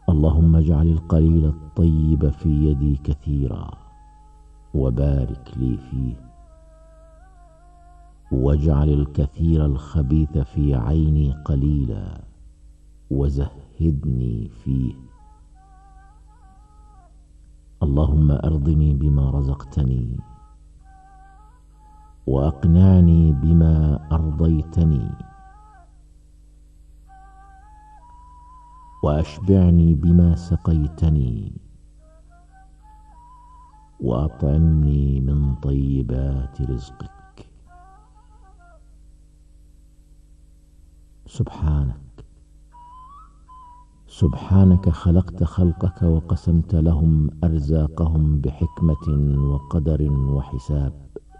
اللهم اجعل القليل الطيب في يدي كثيرا وبارك لي فيه، واجعل الكثير الخبيث في عيني قليلا وزهدني فيه. اللهم أرضني بما رزقتني، وأقنعني بما أرضيتني، وأشبعني بما سقيتني، وأطعمني من طيبات رزقك. سبحانك خلقت خلقك وقسمت لهم أرزاقهم بحكمة وقدر وحساب،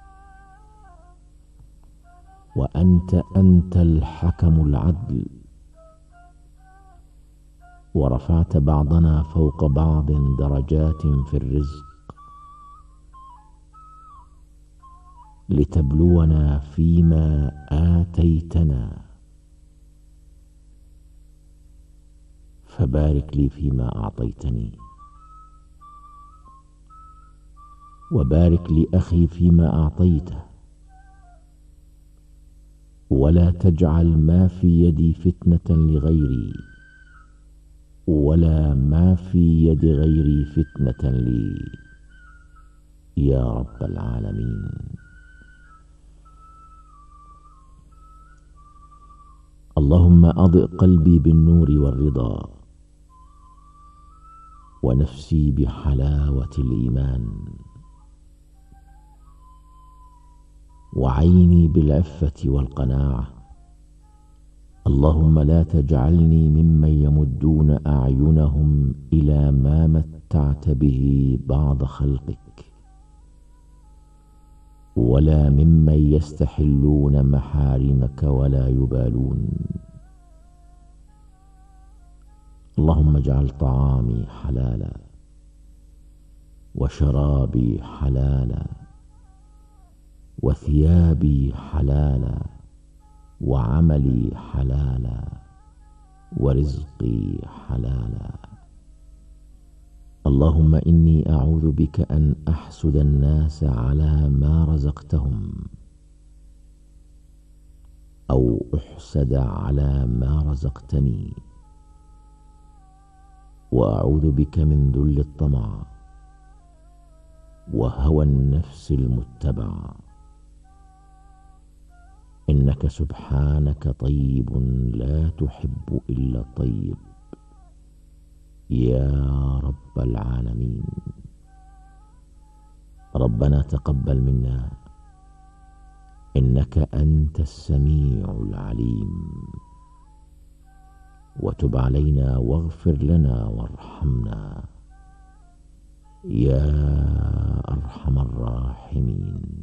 وأنت الحكم العدل، ورفعت بعضنا فوق بعض درجات في الرزق لتبلونا فيما آتيتنا، فبارك لي فيما أعطيتني، وبارك لأخي فيما أعطيته، ولا تجعل ما في يدي فتنة لغيري، ولا ما في يد غيري فتنة لي، يا رب العالمين. اللهم أضئ قلبي بالنور والرضا، ونفسي بحلاوة الإيمان، وعيني بالعفة والقناعة. اللهم لا تجعلني ممن يمدون أعينهم إلى ما متعت به بعض خلقك، ولا ممن يستحلون محارمك ولا يبالون. اللهم اجعل طعامي حلالا، وشرابي حلالا، وثيابي حلالا، وعملي حلالا، ورزقي حلالا. اللهم إني أعوذ بك أن أحسد الناس على ما رزقتهم، أو أحسد على ما رزقتني، وأعوذ بك من ذل الطمع وهوى النفس المتبع. إنك سبحانك طيب لا تحب إلا الطيب، يا رب العالمين. ربنا تقبل منا، إنك أنت السميع العليم، وتب علينا واغفر لنا وارحمنا، يا أرحم الراحمين.